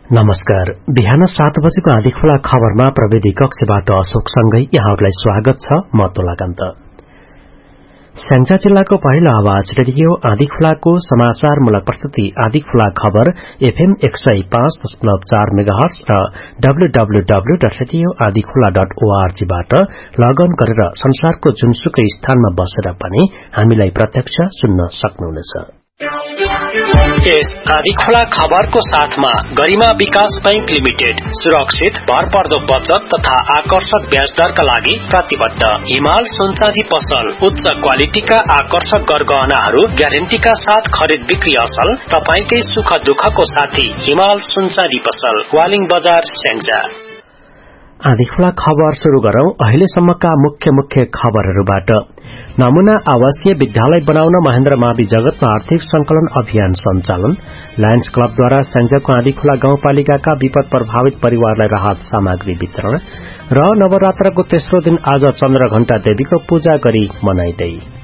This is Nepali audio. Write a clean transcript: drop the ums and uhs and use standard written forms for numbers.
नमस्कार। बिहान 7 बजेको आँधी खोला खबरमा प्रविधि कक्षबाट अशोकसँगै यहाँहरूलाई स्वागत छ। म तोलाकान्त। स्याङ्जा जिल्लाको पहिलो आवाज रेडियो आँधी खोलाको समाचारमूलक प्रस्तुति आँधी खोला खबर FM 105.4 मेगाहर्ट्ज र www.radioadikhola.org बाट लगअन गरेर संसारको जुनसुकै स्थानमा बसेर पनि हामीलाई प्रत्यक्ष सुन्न सक्नुहुनेछ। यस आँधी खोला खबरको साथमा गरिमा विकास बैंक लिमिटेड सुरक्षित भरपर्दो बचत तथा आकर्षक ब्याज दरका लागि प्रतिबद्ध। हिमाल सुनचाँदी पसल उच्च क्वालिटीका आकर्षक गरगहनाहरू ग्यारेन्टीका साथ खरिद बिक्री असल। तपाईकै सुख दुःखको साथी हिमाल सुनचाँदी पसल, वालिङ बजार, स्याङ्जा। आँधी खोला खबर शुरू गरौं अहिलेसम्मका मुख्य खबरहरूबाट। नमूना आवासीय विद्यालय बनाउन महेन्द्र मावि जगतमा आर्थिक संकलन अभियान सञ्चालन। लायन्स क्लबद्वारा स्याङ्जाको आँधी खोला गाउँपालिकाका विपद प्रभावित परिवारलाई राहत सामग्री वितरण र नवरात्रको तेस्रो दिन आज चन्द्रघण्टा देवीको पूजा गरी मनाइदै।